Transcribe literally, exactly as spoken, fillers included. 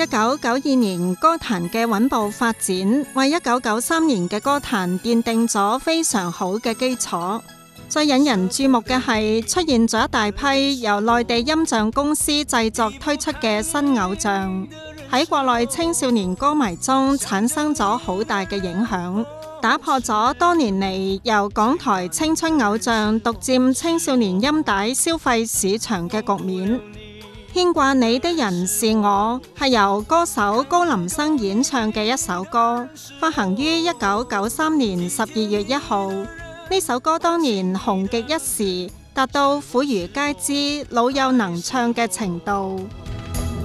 一九九二年歌壇嘅穩步發展，為一九九三年嘅歌壇奠定咗非常好嘅基礎。最引人注目嘅係出現咗一大批由內地音像公司製作推出嘅新偶像，喺國內青少年歌迷中產生咗好大嘅影響，打破咗多年嚟由港台青春偶像獨佔青少年音帶消費市場嘅局面。牽掛你的人是我，係由歌手高林生演唱嘅一首歌，發行於一九九三年十二月一號。呢首歌當年紅極一時，達到婦孺皆知、老幼能唱嘅程度。